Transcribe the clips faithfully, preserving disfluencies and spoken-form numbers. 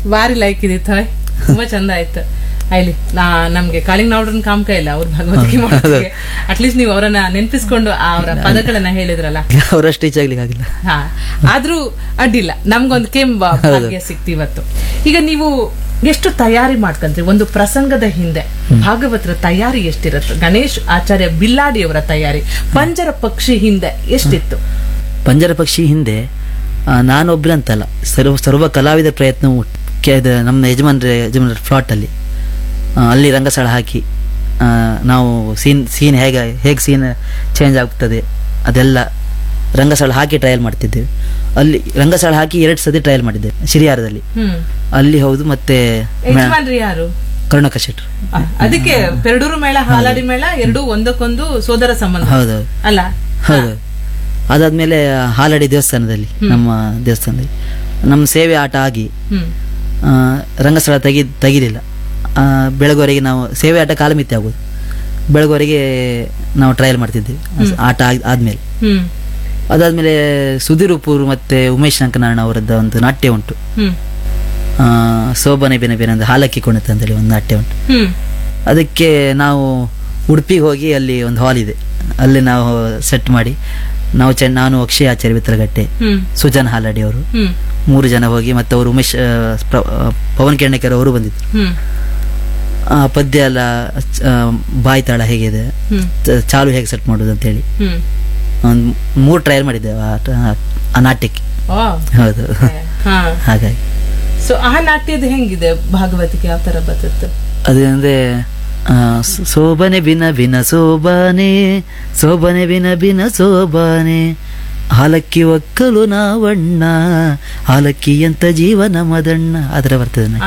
ಬಾರಿ ಲೈಕ್ ಇದಿತ್ತು ತುಂಬಾ ಚಂದ ಆಯ್ತು. ಆಯ್ಲಿ ನಾ ನಮ್ಗೆ ಕಾಳಿಂಗ್ ನಾವ್ರನ್ನ ಕಾಮಕ ಇಲ್ಲ ಅವ್ರ ಭಗವದ್ಗೀತೆ ಮಾಡೋದಕ್ಕೆ. ಅಟ್ಲೀಸ್ಟ್ ನೀವು ಅವರನ್ನ ನೆನಪಿಸ್ಕೊಂಡು ಅವರ ಪದಗಳನ್ನ ಹೇಳಿದ್ರಲ್ಲ, ಅವರಷ್ಟು ಈಚೆ ಆಗ್ಲಿಕ್ಕೆ ಆಗಿಲ್ಲ. ಹಾ ಆದ್ರೂ ಅಡ್ಡಿಲ್ಲ, ನಮ್ಗೊಂದು ಕೆಂಬ ಭಾಗ್ಯ ಸಿಕ್ತಿ ಇವತ್ತು. ಈಗ ನೀವು ಎಷ್ಟು ತಯಾರಿ ಮಾಡ್ಕಂತ್ರಿ ಒಂದು ಪ್ರಸಂಗದ ಹಿಂದೆ? ಭಾಗವತರ ತಯಾರಿ ಎಷ್ಟಿರತ್ತೆ? ಗಣೇಶ್ ಆಚಾರ್ಯ ಬಿಲ್ಲಾಡಿಯವರ ತಯಾರಿ ಪಂಜರ ಪಕ್ಷಿ ಹಿಂದೆ ಎಷ್ಟಿತ್ತು? ಪಂಜರ ಪಕ್ಷಿ ಹಿಂದೆ ನಾನೊಬ್ರಂತಲ್ಲ, ಸರ್ವ ಸರ್ವ ಕಲಾವಿದರ ಪ್ರಯತ್ನವು ನಮ್ಮ ಯಜಮಾನ್ರ ಯಜಮಾನ್ರ ಫ್ಲಾಟ್ ಅಲ್ಲಿ ಅಲ್ಲಿ ರಂಗಸ್ಥಳ ಹಾಕಿ ನಾವು ಸೀನ್ ಸೀನ್ ಹೇಗೆ ಹೇಗೆ ಸೀನ್ ಚೇಂಜ್ ಆಗ್ತದೆ ಅದೆಲ್ಲ ರಂಗಸ್ಥಳ ಹಾಕಿ ಟ್ರಯಲ್ ಮಾಡ್ತಿದ್ದೇವೆ. ಅಲ್ಲಿ ರಂಗಸ್ಥಳ ಹಾಕಿ ಎರಡು ಸತಿ ಟ್ರಯಲ್ ಮಾಡಿದ್ದೆ ಶಿರಿಯಾರದಲ್ಲಿ. ಅಲ್ಲಿ ಹೌದು. ಮತ್ತೆ ಯಾರು? ಕರುಣಾಕರ್ ಶೆಟ್ರು. ಅದಕ್ಕೆ ಪೆರಡೂರು ಮೇಳ ಹಾಲಾಡಿ ಮೇಳ ಎರಡು ಒಂದಕ್ಕೊಂದು ಸೋದರ ಸಂಬಂಧ. ಹೌದೌದು ಅಲ್ಲ? ಹೌದು. ಅದಾದ್ಮೇಲೆ ಹಾಲಾಡಿ ದೇವಸ್ಥಾನದಲ್ಲಿ, ನಮ್ಮ ದೇವಸ್ಥಾನದಲ್ಲಿ ನಮ್ಮ ಸೇವೆ ಆಟ ಆಗಿ ರಂಗಸ್ಥಳ ತೆಗಿ ತೆಗಿಲಿಲ್ಲ. ಬೆಳಗುವರೆಗೆ ನಾವು ಸೇವೆ ಆಟ ಕಾಲಮಿತಿ ಆಗೋದು, ಬೆಳಗುವರೆಗೆ ನಾವು ಟ್ರಯಲ್ ಮಾಡ್ತಿದ್ದೇವೆ ಆಟ ಆದ್ಮೇಲೆ. ಅದಾದ್ಮೇಲೆ ಸುಧೀರ್ ಉಪ್ಪೂರು ಮತ್ತೆ ಉಮೇಶ್ ಶಂಕನಾರಾಯಣ ಅವರದ್ದು ಒಂದು ನಾಟ್ಯ ಉಂಟು, ಸೋಬನೆ ಬೆನೆ ಬೆನೆ ಅಂದ್ರೆ ಹಾಲಕ್ಕಿ ಕುಣಿತ ಅಂತೇಳಿ ಒಂದು ನಾಟ್ಯ ಉಂಟು. ಅದಕ್ಕೆ ನಾವು ಉಡುಪಿಗೆ ಹೋಗಿ ಅಲ್ಲಿ ಒಂದು ಹಾಲ್ ಇದೆ, ಅಲ್ಲಿ ನಾವು ಸೆಟ್ ಮಾಡಿ ನಾವು ಚೆನ್ನ ನಾನು ಅಕ್ಷಯ್ ಆಚಾರ್ಯ ಬಿತ್ತರಗಟ್ಟೆ, ಸುಜಾನ್ ಹಾಲಾಡಿ ಅವರು ಮೂರು ಜನ ಹೋಗಿ, ಮತ್ತೆ ಅವರು ಉಮೇಶ್ ಪವನ್ ಕೆಣ್ಣಕೆರ್ ಅವರು ಬಂದಿದ್ರು. ಆ ಪದ್ಯ ಎಲ್ಲ ಬಾಯಿ ತಾಳ ಹೇಗಿದೆ, ಚಾಲು ಹೇಗೆ ಸೆಟ್ ಮಾಡೋದು ಅಂತ ಹೇಳಿ ಒಂದು ಮೂರು ಟ್ರಯಲ್ ಮಾಡಿದ್ದೇವೆ ಆ ನಾಟ್ಯಕ್ಕೆ. ಹೌದು. ಹಾಗಾಗಿ ಸೊ ಆ ನಾಟ್ಯದ ಹೆಂಗಿದೆ ಭಾಗವತಿಗೆ ಯಾವ ತರ ಬರ್ತದೆ? ಅದಂದ್ರೆ ಸೋಬನೆ ಬಿನ ಬಿನ ಸೋಬಾನೆ, ಸೋಬನೆ ಬಿನ ಬಿನ ಸೋಬಾನೆ, ಹಾಲಕ್ಕಿ ಒಕ್ಕಲು ನಾವಣ್ಣ, ಹಾಲಕ್ಕಿ ಅಂತ ಜೀವನ ಮದಣ್ಣ, ಆತರ ಬರ್ತದೆ.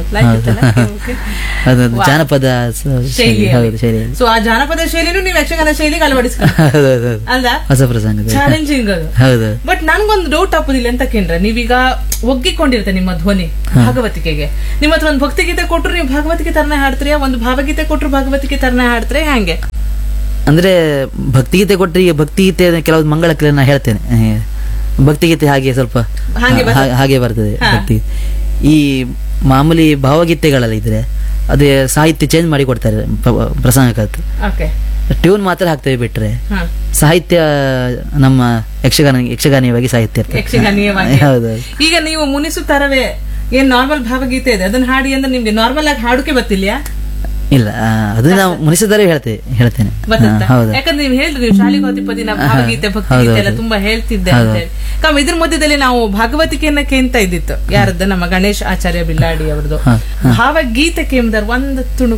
ಅದೊಂದು ಜಾನಪದ ಶೈಲಿ. ಹೌದು, ಶೈಲಿ. ಸೊ ಆ ಜಾನಪದ ಶೈಲಿನೂ ನೀವು ಯಕ್ಷಗಾನ ಶೈಲಿಗೆ ಅಳವಡಿಸ್ಕೊಂಡು ಹೊಸ ಪ್ರಸಂಗ ಚಾಲೆಂಜಿಂಗ್ ಅದು. ಹೌದು. ಬಟ್ ನನ್ಗೊಂದು ಡೌಟ್ ಹಾಕೋದಿಲ್ಲ ಅಂತ ಕೇಂದ್ರ, ನೀವೀಗ ಒಗ್ಗಿಕೊಂಡಿರುತ್ತೆ ನಿಮ್ಮ ಧ್ವನಿ ಭಾಗವತಿಕೆಗೆ. ನಿಮ್ಮ ಹತ್ರ ಒಂದು ಭಕ್ತಿಗೀತೆ ಕೊಟ್ಟರು ನೀವು ಭಾಗವತಿಗೆ ತರನೇ ಹಾಡ್ತೀರಿ, ಒಂದು ಭಾವಗೀತೆ ಕೊಟ್ಟರು ಭಾಗವತಿಗೆ ತರನೇ ಹಾಡ್ತೀರಿ, ಹಂಗೆ? ಅಂದ್ರೆ ಭಕ್ತಿಗೀತೆ ಕೊಟ್ಟರೆ ಈಗ ಭಕ್ತಿಗೀತೆ ಕೆಲವೊಂದು ಮಂಗಳಕ್ಕೆ ನಾ ಹೇಳ್ತೇನೆ, ಭಕ್ತಿಗೀತೆ ಹಾಗೆ ಸ್ವಲ್ಪ ಹಾಗೆ ಬರ್ತದೆ ಭಕ್ತಿಗೀತೆ. ಈ ಮಾಮೂಲಿ ಭಾವಗೀತೆಗಳಲ್ಲಿ ಇದ್ರೆ ಅದೇ ಸಾಹಿತ್ಯ ಚೇಂಜ್ ಮಾಡಿ ಕೊಡ್ತಾರೆ ಪ್ರಸಂಗಕ್ಕಂತ, ಟ್ಯೂನ್ ಮಾತ್ರ ಹಾಕ್ತೇವೆ, ಬಿಟ್ರೆ ಸಾಹಿತ್ಯ ನಮ್ಮ ಯಕ್ಷಗಾನ ಯಕ್ಷಗಾನೀಯವಾಗಿ ಸಾಹಿತ್ಯ ಯಕ್ಷಗಾನೀಯವಾಗಿ. ಹೌದು. ಈಗ ನೀವು ಮುನಿಸುತ್ತಾರವೇ ಏನ್ ನಾರ್ಮಲ್ ಭಾವಗೀತೆ ಇದೆ, ಅದನ್ನ ಹಾಡಿ ಅಂದ್ರೆ ನಿಮ್ಗೆ ನಾರ್ಮಲ್ ಆಗಿ ಹಾಡುಕೆ ಬರ್ತಿಲ್ಯಾ? ಇಲ್ಲ, ಅದು ನಾವು ಮುನಿಸಿದರೆ ಹೇಳ್ತೇವೆ ಹೇಳ್ತೇನೆ. ಯಾಕಂದ್ರೆ ನೀವು ಹೇಳಿದ್ರಿ ನೀವು ಶಾಲೆಗೆ ಹೋತಿಪದಿ ನಾ ಭಾವಗೀತೆ ಭಕ್ತಿಗೀತೆ ಎಲ್ಲ ತುಂಬಾ ಹೇಳ್ತಿದ್ದೆ ಅಂತ ಹೇಳಿ. ಕಮ್ ಇದ್ರ ಮಧ್ಯದಲ್ಲಿ ನಾವು ಭಾಗವತಿಕೆಯನ್ನ ಕೇಂತ ಇದ್ದಿತ್ತು ಯಾರದ್ದು, ನಮ್ಮ ಗಣೇಶ್ ಆಚಾರ್ಯ ಬಿಲ್ಲಾಡಿ ಅವ್ರದ್ದು ಭಾವಗೀತೆ ಕೇಂದ್ರ ಒಂದು ತುಣುಕು